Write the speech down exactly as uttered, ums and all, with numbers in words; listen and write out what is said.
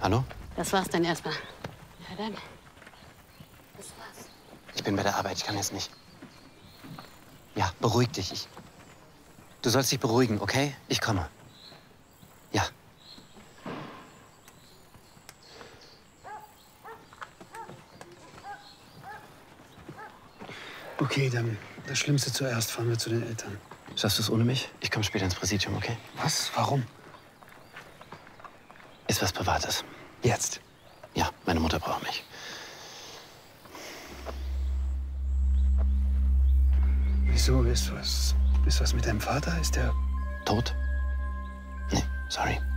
Hallo? Das war's dann erstmal. Ja, dann. Das war's. Ich bin bei der Arbeit, ich kann jetzt nicht. Ja, beruhig dich. Ich... Du sollst dich beruhigen, okay? Ich komme. Ja. Okay, dann das Schlimmste zuerst. Fahren wir zu den Eltern. Schaffst du es ohne mich? Ich komme später ins Präsidium, okay? Was? Warum? Ist was Privates. Jetzt? Ja, meine Mutter braucht mich. Wieso? Ist was, ist was mit deinem Vater? Ist der... Tot? Nee, sorry.